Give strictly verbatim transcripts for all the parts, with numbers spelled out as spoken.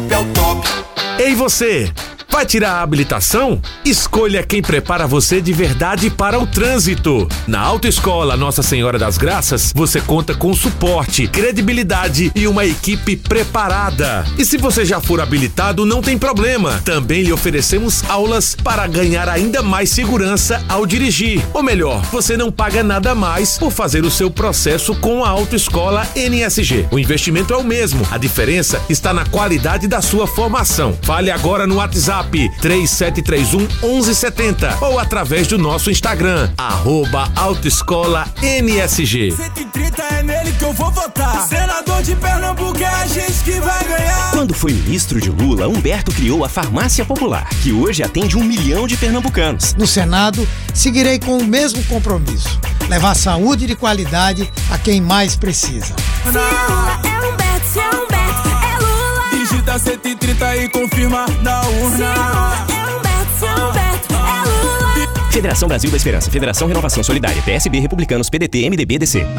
equipe é o top. Ei você, vai tirar a habilitação? Escolha quem prepara você de verdade para o trânsito. Na Autoescola Nossa Senhora das Graças, você conta com suporte, credibilidade e uma equipe preparada. E se você já for habilitado, não tem problema. Também lhe oferecemos aulas para ganhar ainda mais segurança ao dirigir. Ou melhor, você não paga nada mais por fazer o seu processo com a Autoescola N S G. O investimento é o mesmo, a diferença está na qualidade da sua formação. Fale agora no WhatsApp três sete três um, um um sete zero ou através do nosso Instagram, arroba Autoescola N S G. cento e trinta é nele que eu vou votar. Senador de Pernambuco é a gente que vai ganhar. Quando foi ministro de Lula, Humberto criou a Farmácia Popular, que hoje atende um milhão de pernambucanos. No Senado, seguirei com o mesmo compromisso: levar saúde de qualidade a quem mais precisa. Se Lula é Humberto, se é Humberto, é Lula. Digita cento e trinta e confirma na urna. Se Lula é Humberto, se é Humberto, é Lula. Federação Brasil da Esperança, Federação Renovação Solidária, P S B, Republicanos, P D T, M D B, D C.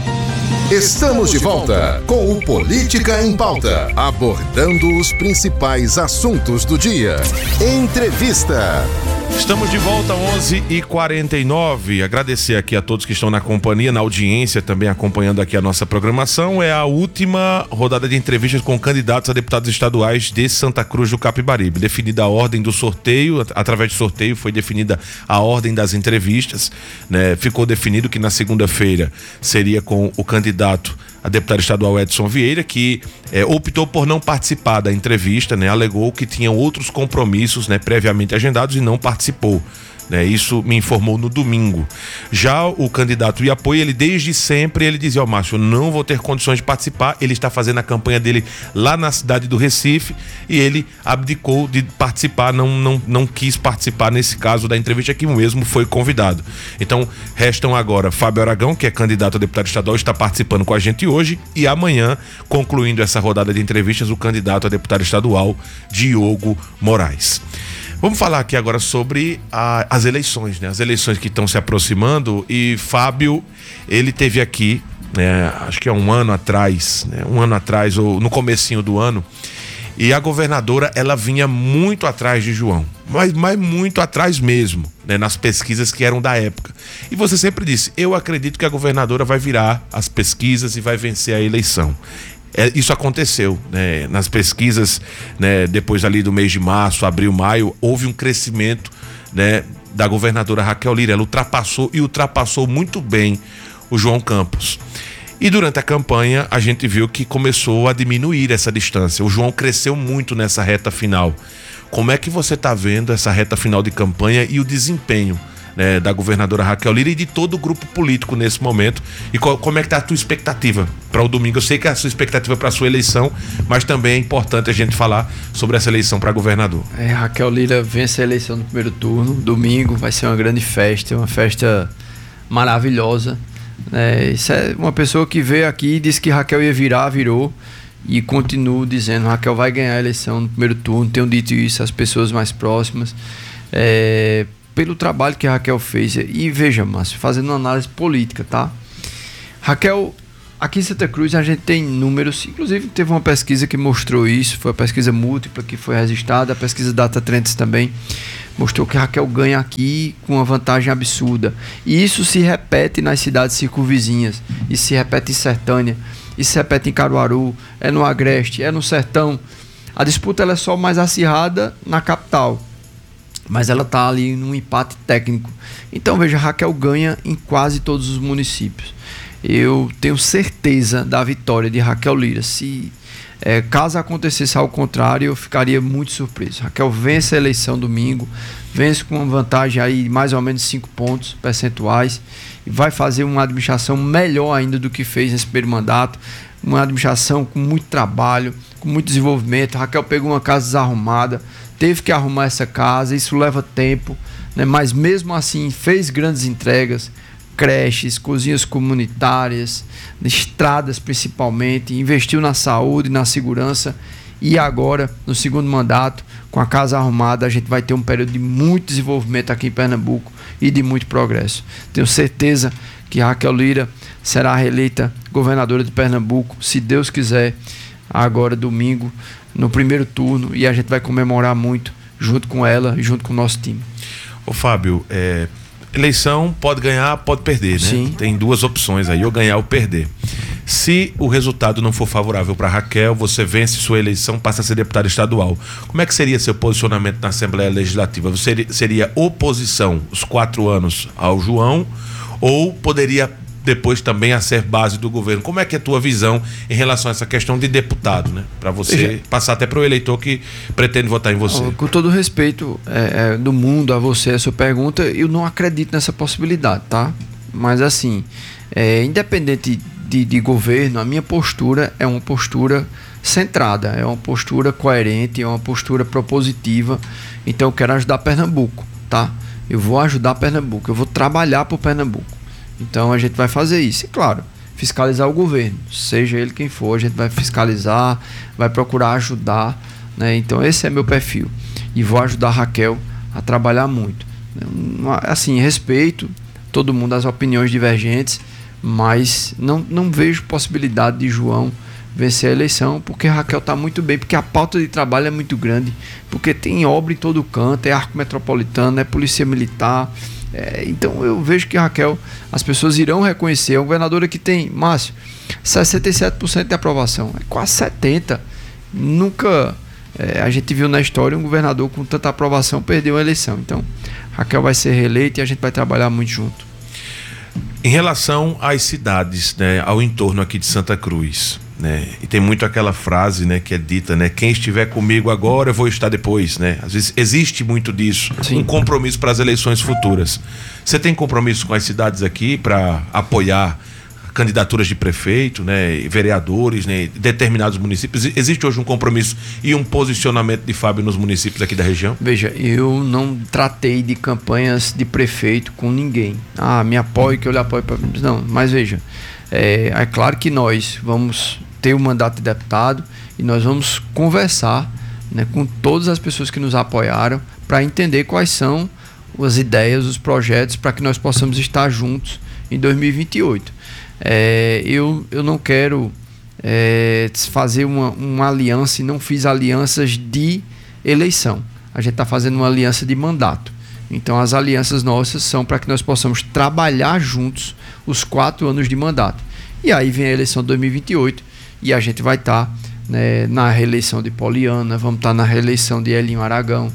Estamos de volta com o Política em Pauta, abordando os principais assuntos do dia. Entrevista. Estamos de volta, onze e quarenta e nove. Agradecer aqui a todos que estão na companhia, na audiência, também acompanhando aqui a nossa programação. É a última rodada de entrevistas com candidatos a deputados estaduais de Santa Cruz do Capibaribe. Definida a ordem do sorteio, através de sorteio foi definida a ordem das entrevistas, né? Ficou definido que na segunda-feira seria com o candidato a deputado estadual Edson Vieira, que é, optou por não participar da entrevista, né? Alegou que tinha outros compromissos, né, previamente agendados e não participou. Né? Isso me informou no domingo. Já o candidato Iapoi, ele desde sempre, ele dizia: ó, Márcio, eu não vou ter condições de participar. Ele está fazendo a campanha dele lá na cidade do Recife e ele abdicou de participar, não, não, não quis participar nesse caso da entrevista, que mesmo foi convidado. Então, restam agora Fábio Aragão, que é candidato a deputado estadual, está participando com a gente hoje, e amanhã, concluindo essa rodada de entrevistas, o candidato a deputado estadual, Diogo Moraes. Vamos falar aqui agora sobre a, as eleições, né? As eleições que estão se aproximando, e Fábio, ele teve aqui, né, acho que é um ano atrás, né, um ano atrás, ou no comecinho do ano, e a governadora, ela vinha muito atrás de João, mas, mas muito atrás mesmo, né, nas pesquisas que eram da época. E você sempre disse: eu acredito que a governadora vai virar as pesquisas e vai vencer a eleição. É, isso aconteceu, né? Nas pesquisas, né, depois ali do mês de março, abril, maio, houve um crescimento, né, da governadora Raquel Lira. Ela ultrapassou e ultrapassou muito bem o João Campos. E durante a campanha a gente viu que começou a diminuir essa distância. O João cresceu muito nessa reta final. Como é que você está vendo essa reta final de campanha e o desempenho, né, da governadora Raquel Lira e de todo o grupo político nesse momento? E qual, como é que está a tua expectativa para o domingo? Eu sei que é a sua expectativa para a sua eleição, mas também é importante a gente falar sobre essa eleição para governador. É, Raquel Lira vence a eleição no primeiro turno. Domingo vai ser uma grande festa, uma festa maravilhosa. É, isso é uma pessoa que veio aqui e disse que Raquel ia virar, virou, e continuo dizendo: Raquel vai ganhar a eleição no primeiro turno. Tenho dito isso às pessoas mais próximas, é, pelo trabalho que a Raquel fez. E veja, Márcio, fazendo uma análise política, tá? Raquel, aqui em Santa Cruz a gente tem números, inclusive teve uma pesquisa que mostrou isso, foi a pesquisa múltipla que foi registrada, a pesquisa Data Trends também mostrou que a Raquel ganha aqui com uma vantagem absurda. E isso se repete nas cidades circunvizinhas, isso se repete em Sertânia, isso se repete em Caruaru, é no Agreste, é no Sertão. A disputa ela é só mais acirrada na capital, mas ela está ali num empate técnico. Então veja, Raquel ganha em quase todos os municípios. Eu tenho certeza da vitória de Raquel Lira. Se é, caso acontecesse ao contrário, eu ficaria muito surpreso. Raquel vence a eleição domingo, vence com uma vantagem aí de mais ou menos cinco pontos percentuais, e vai fazer uma administração melhor ainda do que fez nesse primeiro mandato. Uma administração com muito trabalho, com muito desenvolvimento. Raquel pegou uma casa desarrumada, teve que arrumar essa casa, isso leva tempo, né? Mas mesmo assim fez grandes entregas, creches, cozinhas comunitárias, estradas principalmente, investiu na saúde, na segurança, e agora, no segundo mandato, com a casa arrumada, a gente vai ter um período de muito desenvolvimento aqui em Pernambuco e de muito progresso. Tenho certeza que Raquel Lira será reeleita governadora de Pernambuco, se Deus quiser, agora domingo, no primeiro turno, e a gente vai comemorar muito junto com ela e junto com o nosso time. Ô Fábio, é, eleição pode ganhar, pode perder, né? Sim. Tem duas opções aí, ou ganhar ou perder. Se o resultado não for favorável para Raquel, você vence sua eleição, passa a ser deputada estadual. Como é que seria seu posicionamento na Assembleia Legislativa? Você seria oposição os quatro anos ao João, ou poderia depois também a ser base do governo? Como é que é a tua visão em relação a essa questão de deputado, né? Para você Veja. passar até para o eleitor que pretende votar em você. Com todo o respeito é, é, do mundo a você, a sua pergunta, eu não acredito nessa possibilidade, tá? Mas assim, é, independente de, de governo, a minha postura é uma postura centrada, é uma postura coerente, é uma postura propositiva. Então eu quero ajudar Pernambuco, tá? Eu vou ajudar Pernambuco, eu vou trabalhar por Pernambuco. Então a gente vai fazer isso, e claro, fiscalizar o governo, seja ele quem for, a gente vai fiscalizar, vai procurar ajudar, né? Então esse é meu perfil, e vou ajudar a Raquel a trabalhar muito. Assim, respeito todo mundo, as opiniões divergentes, mas não, não vejo possibilidade de João vencer a eleição, porque a Raquel está muito bem, porque a pauta de trabalho é muito grande, porque tem obra em todo canto, é arco metropolitano, é polícia militar. É, então eu vejo que a Raquel, as pessoas irão reconhecer. É uma governadora que tem, Márcio, sessenta e sete por cento de aprovação, é quase setenta por cento. Nunca é, a gente viu na história um governador com tanta aprovação perder uma eleição. Então Raquel vai ser reeleita e a gente vai trabalhar muito junto. Em relação às cidades, né, ao entorno aqui de Santa Cruz, né, e tem muito aquela frase, né, que é dita, né, quem estiver comigo agora eu vou estar depois, né? Às vezes existe muito disso. Sim. Um compromisso para as eleições futuras. Você tem compromisso com as cidades aqui para apoiar candidaturas de prefeito, né, vereadores, né, determinados municípios? Existe hoje um compromisso e um posicionamento de Fábio nos municípios aqui da região? Veja, eu não tratei de campanhas de prefeito com ninguém. Ah, me apoie que eu lhe apoio. Pra... Não, mas veja, é, é claro que nós vamos ter o mandato de deputado e nós vamos conversar, né, com todas as pessoas que nos apoiaram para entender quais são as ideias, os projetos, para que nós possamos estar juntos em dois mil e vinte e oito. É, eu, eu não quero é, fazer uma, uma aliança, e não fiz alianças de eleição. A gente está fazendo uma aliança de mandato. Então as alianças nossas são para que nós possamos trabalhar juntos os quatro anos de mandato. E aí vem a eleição de dois mil e vinte e oito e a gente vai estar, tá, né, na reeleição de Poliana, vamos estar tá na reeleição de Elinho Aragão,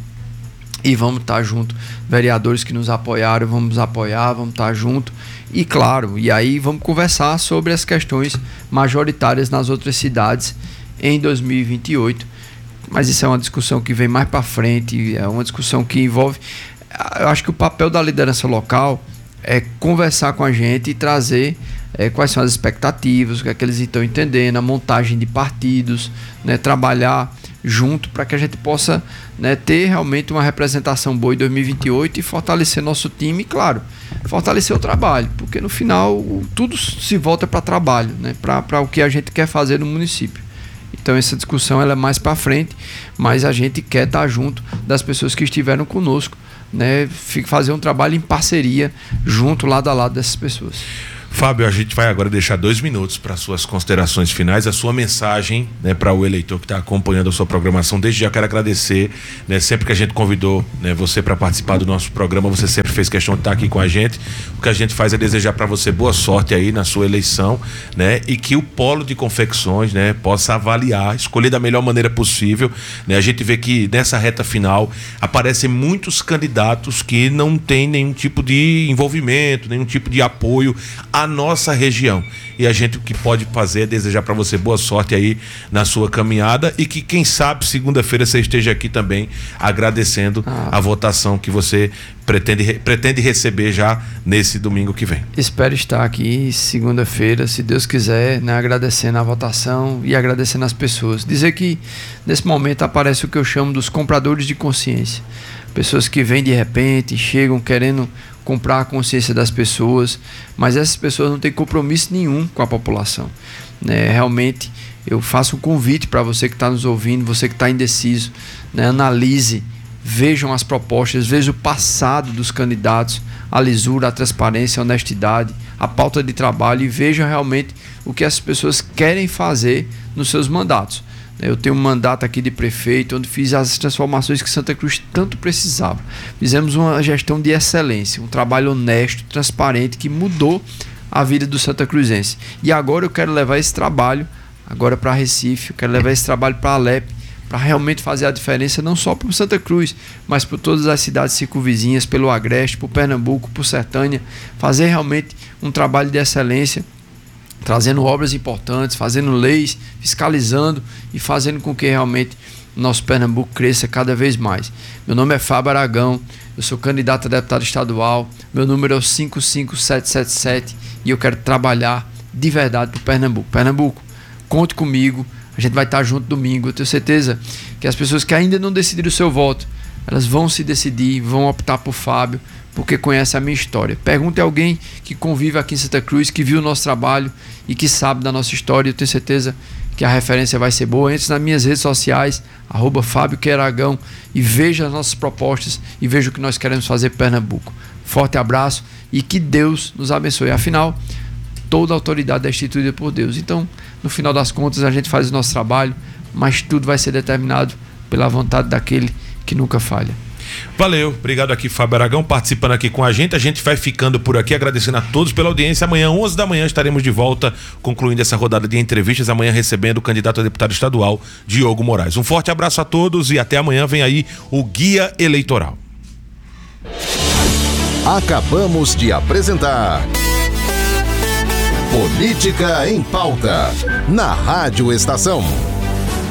e vamos estar tá junto, vereadores que nos apoiaram, vamos apoiar, vamos estar tá junto. E claro, e aí vamos conversar sobre as questões majoritárias nas outras cidades em dois mil e vinte e oito. Mas isso é uma discussão que vem mais para frente, é uma discussão que envolve... Eu acho que o papel da liderança local é conversar com a gente e trazer é, quais são as expectativas, o que é que eles estão entendendo, a montagem de partidos, né, trabalhar junto para que a gente possa, né, ter realmente uma representação boa em dois mil e vinte e oito e fortalecer nosso time e, claro, fortalecer o trabalho, porque no final tudo se volta para trabalho, né, para o que a gente quer fazer no município. Então essa discussão ela é mais para frente, mas a gente quer estar junto das pessoas que estiveram conosco, né, fazer um trabalho em parceria junto, lado a lado dessas pessoas. Fábio, a gente vai agora deixar dois minutos para suas considerações finais, a sua mensagem, né, para o eleitor que está acompanhando a sua programação. Desde já quero agradecer, né, sempre que a gente convidou, né, você para participar do nosso programa, você sempre fez questão de estar aqui com a gente. O que a gente faz é desejar para você boa sorte aí na sua eleição, né, e que o Polo de Confecções, né, possa avaliar, escolher da melhor maneira possível, né. A gente vê que nessa reta final aparecem muitos candidatos que não têm nenhum tipo de envolvimento, nenhum tipo de apoio a nossa região, e a gente o que pode fazer é desejar para você boa sorte aí na sua caminhada e que quem sabe segunda-feira você esteja aqui também agradecendo ah. a votação que você pretende, pretende receber já nesse domingo que vem. Espero estar aqui segunda-feira, se Deus quiser, né, agradecendo a votação e agradecendo as pessoas. Dizer que nesse momento aparece o que eu chamo dos compradores de consciência, pessoas que vêm de repente, chegam querendo comprar a consciência das pessoas, mas essas pessoas não têm compromisso nenhum com a população, né? Realmente eu faço um convite para você que está nos ouvindo, você que está indeciso, né? Analise, vejam as propostas, vejam o passado dos candidatos, a lisura, a transparência, a honestidade, a pauta de trabalho, e vejam realmente o que as pessoas querem fazer nos seus mandatos. Eu tenho um mandato aqui de prefeito, onde fiz as transformações que Santa Cruz tanto precisava. Fizemos uma gestão de excelência, um trabalho honesto, transparente, que mudou a vida do Santa Cruzense. E agora eu quero levar esse trabalho agora para Recife, eu quero levar esse trabalho para Alepe, para realmente fazer a diferença não só para Santa Cruz, mas por todas as cidades circunvizinhas, pelo Agreste, por Pernambuco, por Sertânia, fazer realmente um trabalho de excelência, trazendo obras importantes, fazendo leis, fiscalizando e fazendo com que realmente o nosso Pernambuco cresça cada vez mais. Meu nome é Fábio Aragão, eu sou candidato a deputado estadual, meu número é o cinco cinco sete sete sete e eu quero trabalhar de verdade para o Pernambuco. Pernambuco, conte comigo, a gente vai estar junto domingo. Eu tenho certeza que as pessoas que ainda não decidiram o seu voto, elas vão se decidir, vão optar por Fábio, porque conhece a minha história. Pergunte a alguém que convive aqui em Santa Cruz, que viu o nosso trabalho e que sabe da nossa história. Eu tenho certeza que a referência vai ser boa. Entre nas minhas redes sociais, arroba Fábio Queiragão, e veja as nossas propostas e veja o que nós queremos fazer para Pernambuco. Forte abraço e que Deus nos abençoe. Afinal, toda a autoridade é instituída por Deus. Então, no final das contas, a gente faz o nosso trabalho, mas tudo vai ser determinado pela vontade daquele que nunca falha. Valeu, obrigado aqui Fábio Aragão participando aqui com a gente. A gente vai ficando por aqui, agradecendo a todos pela audiência. Amanhã, onze da manhã, estaremos de volta, concluindo essa rodada de entrevistas. Amanhã recebendo o candidato a deputado estadual, Diogo Moraes. Um forte abraço a todos e até amanhã. Vem aí o Guia Eleitoral. Acabamos de apresentar Política em Pauta, na Rádio Estação.